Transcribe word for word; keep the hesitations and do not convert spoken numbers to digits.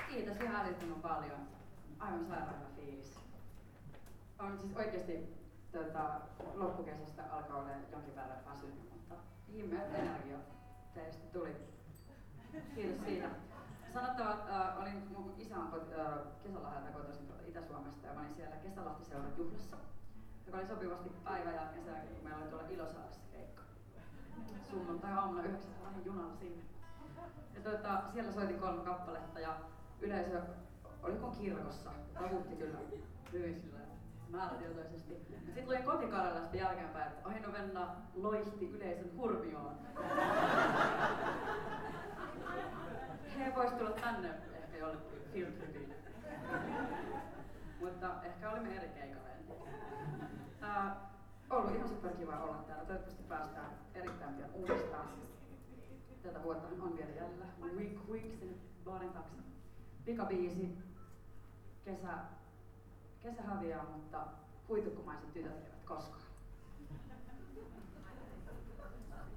Kiitos ihan älyttömän paljon. Aivan sairaan hyvä fiilis. On siis oikeesti tota, loppukesästä alkaa olla jonkin verran väsynyt, mutta himmeät energiat teistä tuli. Kiitos siitä. Sanottava, äh, olin mun isä on äh, kesälahdelta kotoisin tuolta Itä-Suomesta ja mä olin siellä Kesälahti-seuran juhlassa, joka oli sopivasti päivä ja kesän jälkeen, kun meillä oli tuolla Ilosaaressa keikka. Sunnuntai-aamuna yhdeksältä lähdin junalla sinne. Ja tuota, siellä soitin kolme kappaletta ja yleisö oli kuin kirkossa, tavutti kyllä hyvin sillä määrätietoisesti. Sitten luin Kotikarjalasta jälkeenpäin, että Aino Venna loihti yleisön hurmioon. He vois tulla tänne ehkä jollekin filtripille. Mutta ehkä olimme eri keikalla. Uh, ollut ihan superkiva olla täällä. Toivottavasti päästään erittäin pian uudestaan. Tätä vuotta on vielä jäljellä. Week week sinne baarin taakse. Pikabiisi. Kesä, kesä häviää, mutta huitukkumaiset tytöt eivät koskaan.